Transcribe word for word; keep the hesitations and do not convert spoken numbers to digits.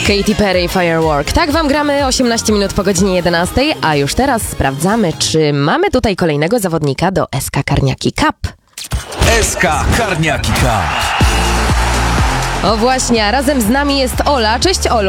Katy Perry, Firework. Tak wam gramy osiemnaście minut po godzinie jedenastej, a już teraz sprawdzamy, czy mamy tutaj kolejnego zawodnika do S K Karniaki Cup. S K Karniaki Cup. O właśnie, a razem z nami jest Ola. Cześć, Olu.